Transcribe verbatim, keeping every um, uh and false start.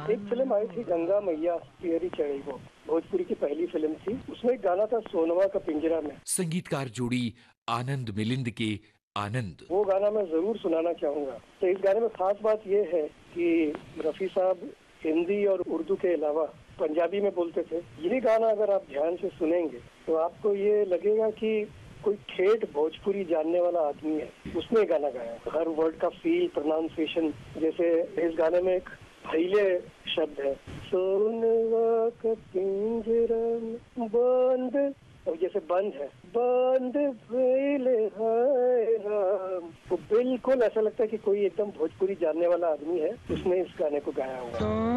एक फिल्म आई थी गंगा मैया पियरी चढ़ी, वो भोजपुरी की पहली फिल्म थी। उसमें एक गाना था सोनवा का पिंजरा में। संगीतकार जोड़ी आनंद मिलिंद के आनंद। वो गाना मैं जरूर सुनाना चाहूंगा। तो इस गाने में खास बात ये है कि रफी साहब हिंदी और उर्दू के अलावा पंजाबी में बोलते थे। यही गाना अगर आप ध्यान से सुनेंगे तो आपको ये लगेगा कि कोई ठेठ भोजपुरी जानने वाला आदमी है, उसने गाना गाया। हर वर्ड का फील, प्रोनाउंसिएशन, जैसे इस गाने में एक फैले शब्द है, सोनवा का पिंजरा बंद, और जैसे बंद है, बंद फैले हाय राम। तो बिल्कुल ऐसा लगता है कि कोई एकदम भोजपुरी जानने वाला आदमी है, उसने इस गाने को गाया हुआ है।